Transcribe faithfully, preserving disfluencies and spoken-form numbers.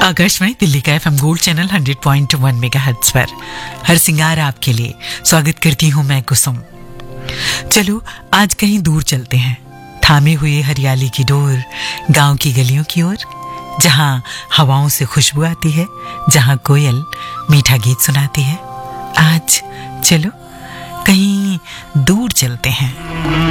आकाशवाणी दिल्ली का FM gold channel hundred point one megahertz पर हर सिंगार आपके लिए स्वागत करती हूँ मैं कुसुम। चलो आज कहीं दूर चलते हैं, थामे हुए हरियाली की डोर, गांव की गलियों की ओर, जहाँ हवाओं से खुशबू आती है, जहाँ कोयल मीठा गीत सुनाती है। आज चलो कहीं दूर चलते हैं।